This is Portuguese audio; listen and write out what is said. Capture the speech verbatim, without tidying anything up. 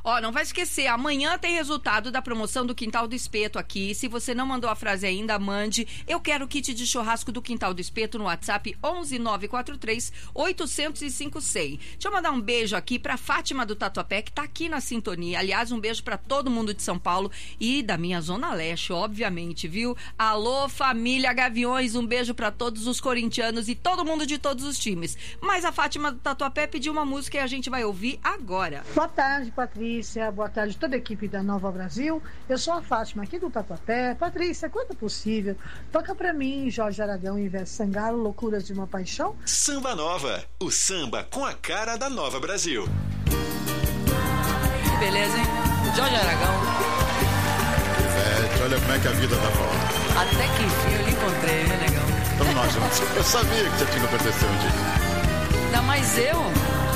Ó, não vai esquecer, amanhã tem resultado da promoção do Quintal do Espeto aqui. Se você não mandou a frase ainda, mande. Eu quero o kit de churrasco do Quintal do Espeto no WhatsApp onze nove quatro três oito zero cinco seis. Deixa eu mandar um beijo aqui pra Fátima do Tatuapé, que tá aqui na sintonia. Aliás, um beijo pra todo mundo de São Paulo e da minha Zona Leste, obviamente, viu? Alô, família Gaviões, um beijo pra todos os corintianos e todo mundo de todos os times. Mas a Fátima do Tatuapé pediu uma música e a gente vai ouvir agora. Boa tarde, Patrícia. Boa tarde, toda a equipe da Nova Brasil. Eu sou a Fátima aqui do Tatuapé. Patrícia, quando possível, toca pra mim, Jorge Aragão e Ivete Sangalo, Loucuras de uma Paixão. Samba Nova, o samba com a cara da Nova Brasil. Que beleza, hein? Jorge Aragão. Ivete, olha como é que a vida dá volta. Até que enfim eu lhe encontrei, né, negão? Então nós, eu sabia que você tinha que acontecer um dia. Ainda mais eu.